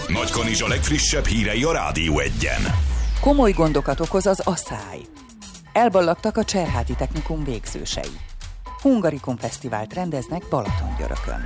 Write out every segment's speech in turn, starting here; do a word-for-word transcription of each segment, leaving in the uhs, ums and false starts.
Nagykanizsa legfrissebb hírei a Rádió Egyen. Komoly gondokat okoz az asszály. Elballagtak a Cserháti Technikum végzősei. Hungarikum Fesztivált rendeznek Balatongyörökön.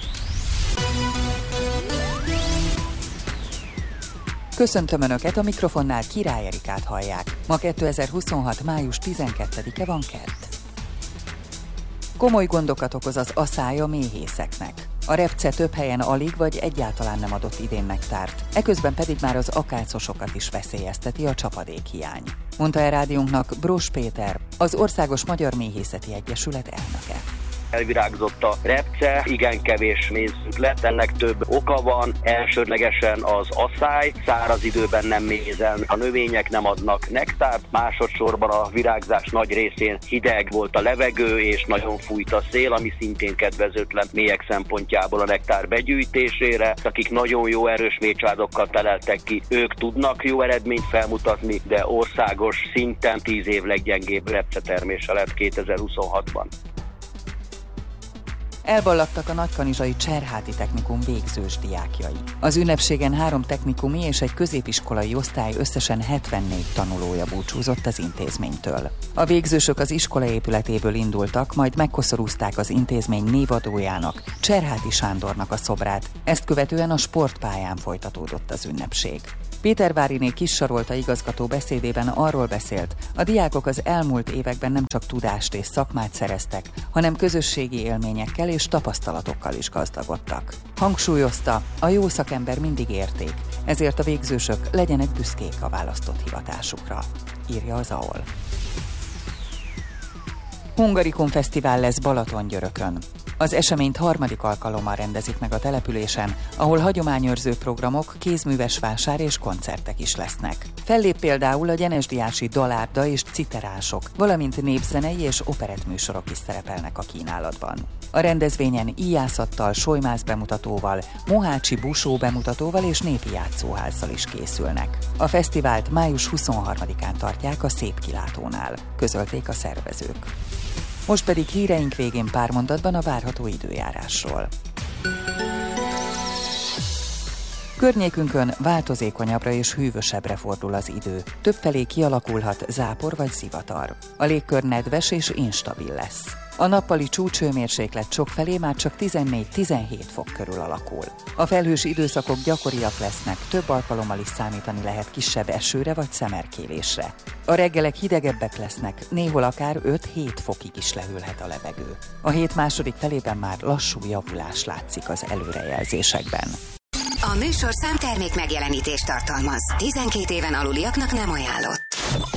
Köszöntöm Önöket, a mikrofonnál Király Erikát hallják. Ma kétezer-huszonhat. május tizenkettedike van, kedd. Komoly gondokat okoz az asszály a méhészeknek. A repce több helyen alig vagy egyáltalán nem adott idén nektárt, eközben pedig már az akácosokat is veszélyezteti a csapadékhiány. Mondta el rádiónknak Bross Péter, az Országos Magyar Méhészeti Egyesület elnöke. Elvirágzott a repce, igen kevés mézünk lett, ennek több oka van, elsődlegesen az asszály, száraz időben nem mézel, a növények nem adnak nektárt, másodszorban a virágzás nagy részén hideg volt a levegő, és nagyon fújt a szél, ami szintén kedvezőtlen méhek szempontjából a nektár begyűjtésére. Akik nagyon jó erős méhcsaládokkal teleltek ki, ők tudnak jó eredményt felmutatni, de országos szinten tíz év leggyengébb repcetermése lett kétezer-huszonhatban. Elballagtak a nagykanizsai Cserháti Technikum végzős diákjai. Az ünnepségen három technikumi és egy középiskolai osztály összesen hetvennégy tanulója búcsúzott az intézménytől. A végzősök az iskola épületéből indultak, majd megkoszorúzták az intézmény névadójának, Cserháti Sándornak a szobrát, ezt követően a sportpályán folytatódott az ünnepség. Péterváriné Kissarolta igazgató beszédében arról beszélt, a diákok az elmúlt években nem csak tudást és szakmát szereztek, hanem közösségi élményekkel és tapasztalatokkal is gazdagodtak. Hangsúlyozta, a jó szakember mindig érték, ezért a végzősök legyenek büszkék a választott hivatásukra, írja az á o el. Hungarikum Fesztivál lesz Balatongyörökön. Az eseményt harmadik alkalommal rendezik meg a településen, ahol hagyományőrző programok, kézműves vásár és koncertek is lesznek. Fellép például a gyenesdiási dalárda és citerások, valamint népzenei és operettműsorok is szerepelnek a kínálatban. A rendezvényen íjászattal, solymász bemutatóval, mohácsi busó bemutatóval és népi játszóházzal is készülnek. A fesztivált május huszonharmadikán tartják a Szép Kilátónál, közölték a szervezők. Most pedig híreink végén pár mondatban a várható időjárásról. Környékünkön változékonyabbra és hűvösebbre fordul az idő. Többfelé kialakulhat zápor vagy zivatar. A légkör nedves és instabil lesz. A nappali csúcshőmérséklet sokfelé már csak tizennégy-tizenhét fok körül alakul. A felhős időszakok gyakoriak lesznek, több alkalommal is számítani lehet kisebb esőre vagy szemerkélésre. A reggelek hidegebbek lesznek, néhol akár öt-hét fokig is lehűlhet a levegő. A hét második felében már lassú javulás látszik az előrejelzésekben. A műsorszám termék megjelenítést tartalmaz. tizenkét éven aluliaknak nem ajánlott.